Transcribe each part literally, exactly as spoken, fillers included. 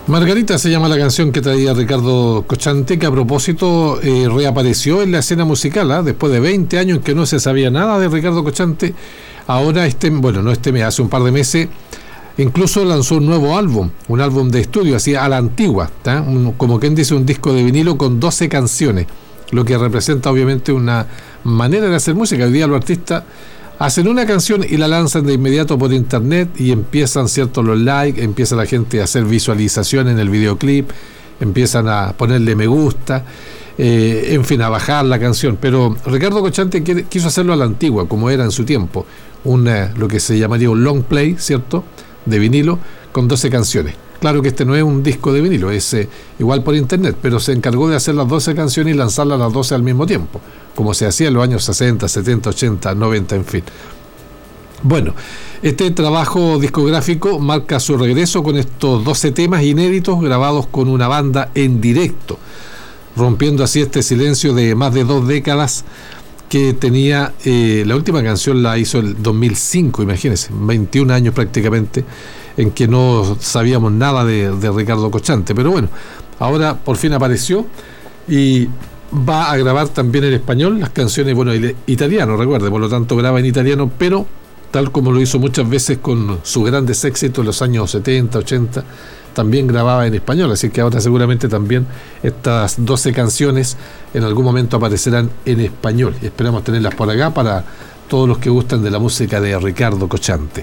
Margarita se llama la canción que traía Ricardo Cocchante, que a propósito eh, reapareció en la escena musical, ¿eh? Después de veinte años en que no se sabía nada de Ricardo Cocchante. Ahora este, bueno, no este mes, hace un par de meses, incluso lanzó un nuevo álbum, un álbum de estudio, así a la antigua, ¿eh? un, como quien dice, un disco de vinilo con doce canciones, lo que representa obviamente una manera de hacer música. Hoy día los artistas hacen una canción y la lanzan de inmediato por internet y empiezan, cierto, los likes, empieza la gente a hacer visualización en el videoclip, empiezan a ponerle me gusta, eh, en fin, a bajar la canción. Pero Ricardo Cocchante quiere, quiso hacerlo a la antigua, como era en su tiempo, una, lo que se llamaría un long play, ¿cierto?, de vinilo, con doce canciones. Claro que este no es un disco de vinilo, es eh, igual por internet, pero se encargó de hacer las doce canciones y lanzarlas las doce al mismo tiempo, como se hacía en los años sesenta, setenta, ochenta, noventa, en fin. Bueno, este trabajo discográfico marca su regreso con estos doce temas inéditos grabados con una banda en directo, rompiendo así este silencio de más de dos décadas que tenía. Eh, la última canción la hizo el dos mil cinco, imagínense, veintiún años prácticamente, en que no sabíamos nada de, de Ricardo Cocchante, pero bueno, ahora por fin apareció y va a grabar también en español las canciones, bueno, italiano, recuerde, por lo tanto graba en italiano, pero tal como lo hizo muchas veces con sus grandes éxitos en los años setenta, ochenta, también grababa en español, así que ahora seguramente también estas doce canciones en algún momento aparecerán en español, y esperamos tenerlas por acá para todos los que gustan de la música de Ricardo Cocchante.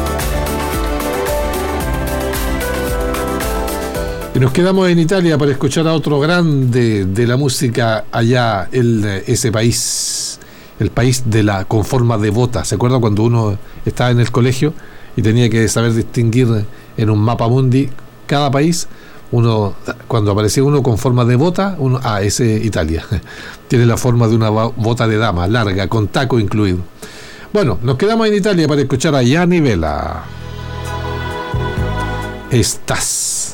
Y nos quedamos en Italia para escuchar a otro grande de la música allá en ese país, el país de la con forma de bota. ¿Se acuerda cuando uno estaba en el colegio y tenía que saber distinguir en un mapa mundi cada país? Uno, cuando aparecía uno con forma de bota, uno, ah, ese es Italia. Tiene la forma de una bota de dama, larga, con taco incluido. Bueno, nos quedamos en Italia para escuchar a Gianni Vela. Estás.